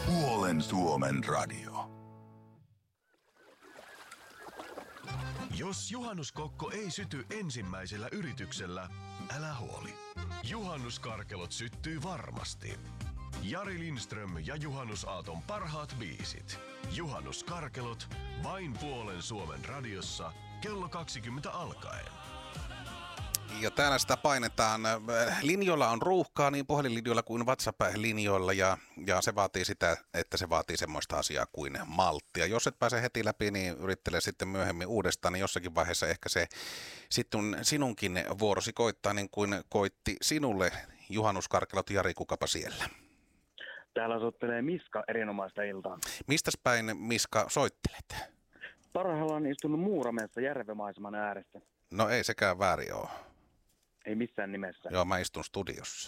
Puolen Suomen radio. Jos juhannuskokko ei syty ensimmäisellä yrityksellä, älä huoli. Juhannuskarkelot syttyy varmasti. Jari Lindström ja Juhannusaaton parhaat biisit. Juhannuskarkelot vain Puolen Suomen radiossa kello 20 alkaen. Ja täällä sitä painetaan. Linjoilla on ruuhkaa niin puhelinlinjoilla kuin WhatsApp-linjoilla ja se vaatii sitä, että se vaatii semmoista asiaa kuin malttia. Jos et pääse heti läpi, niin yrittele sitten myöhemmin uudestaan, niin jossakin vaiheessa ehkä se sitten sinunkin vuorosi koittaa niin kuin koitti sinulle. Juhannuskarkelot, Jari, kukapa siellä? Täällä soittelee Miska, erinomaista iltaa. Mistäs päin, Miska, soittelet? Parhaillaan istunut Muuramessa järvemaiseman äärestä. No ei sekään väärin ole. Ei missään nimessä. Joo, mä istun studiossa.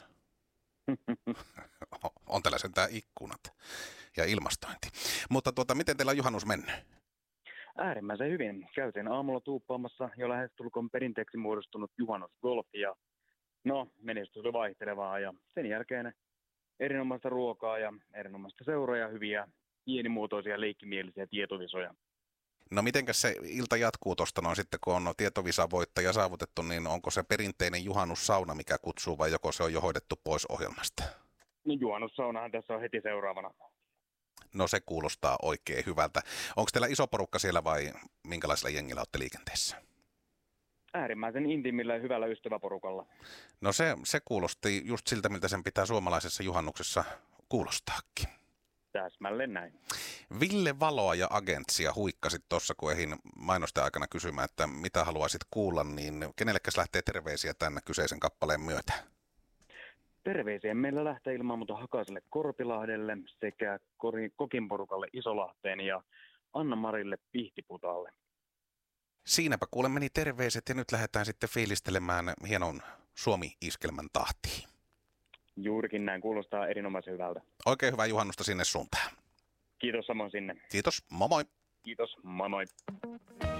On täällä sentään ikkunat ja ilmastointi. Mutta miten teillä on juhannus mennyt? Äärimmäisen hyvin. Käytiin aamulla tuuppaamassa jo lähestulkoon perinteeksi muodostunut juhannusgolf ja menestys oli vaihtelevaa ja sen jälkeen erinomaista ruokaa ja erinomaista seuraa ja hyviä pienimuotoisia leikkimielisiä tietovisoja. No mitenkäs se ilta jatkuu tuosta noin sitten, kun on tietovisa-voittaja saavutettu, niin onko se perinteinen juhannussauna, mikä kutsuu, vai joko se on jo hoidettu pois ohjelmasta? No juhannussaunahan tässä on heti seuraavana. No se kuulostaa oikein hyvältä. Onko teillä iso porukka siellä vai minkälaisella jengillä olette liikenteessä? Äärimmäisen intiimillä ja hyvällä ystäväporukalla. No se kuulosti just siltä, miltä sen pitää suomalaisessa juhannuksessa kuulostaakin. Täsmälleen näin. Ville Valoa ja Agentsia huikkasit tuossa, kun ehdin mainosten aikana kysymään, että mitä haluaisit kuulla, niin kenellekäs lähtee terveisiä tänne kyseisen kappaleen myötä? Terveisiä meillä lähtee ilman muuta Hakaselle Korpilahdelle sekä Kokin porukalle Isolahteen ja Anna-Marille Pihtiputalle. Siinäpä kuule meni terveiset ja nyt lähdetään sitten fiilistelemään hienon Suomi-iskelmän tahtiin. Juurikin näin, kuulostaa erinomaisen hyvältä. Oikein hyvää juhannusta sinne suuntaan. Kiitos samoin sinne. Kiitos, moi moi. Kiitos, moi moi.